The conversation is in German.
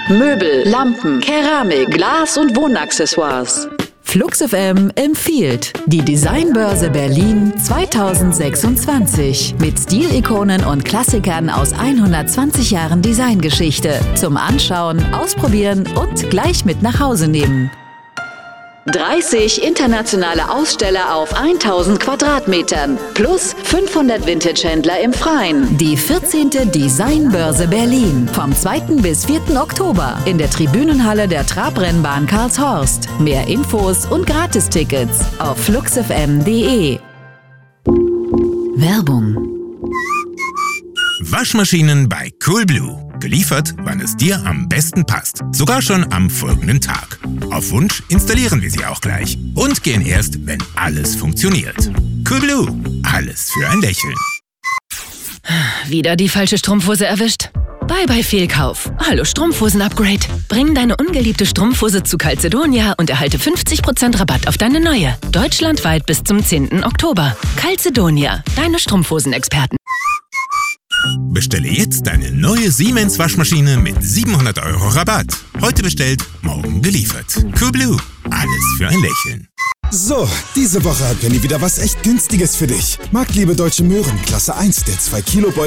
Möbel, Lampen, Keramik, Glas und Wohnaccessoires. Flux FM empfiehlt die Designbörse Berlin 2026 mit Stilikonen und Klassikern aus 120 Jahren Designgeschichte. Zum Anschauen, Ausprobieren und gleich mit nach Hause nehmen. 30 internationale Aussteller auf 1000 Quadratmetern plus 500 Vintage-Händler im Freien. Die 14. Designbörse Berlin vom 2. bis 4. Oktober in der Tribünenhalle der Trabrennbahn Karlshorst. Mehr Infos und Gratistickets auf fluxfm.de. Werbung. Waschmaschinen bei Coolblue. Geliefert, wann es dir am besten passt. Sogar schon am folgenden Tag. Auf Wunsch installieren wir sie auch gleich. Und gehen erst, wenn alles funktioniert. Coolblue. Alles für ein Lächeln. Wieder die falsche Strumpfhose erwischt? Bye Fehlkauf. Hallo Strumpfhosen-Upgrade. Bring deine ungeliebte Strumpfhose zu Calzedonia und erhalte 50% Rabatt auf deine neue. Deutschlandweit bis zum 10. Oktober. Calzedonia, deine Strumpfhosenexperten. Bestelle jetzt deine neue Siemens Waschmaschine mit 700 € Rabatt. Heute bestellt, morgen geliefert. Coolblue. Alles für ein Lächeln. So, diese Woche hat Penny wieder was echt Günstiges für dich. Marktliebe Deutsche Möhren, Klasse 1, der 2 Kilo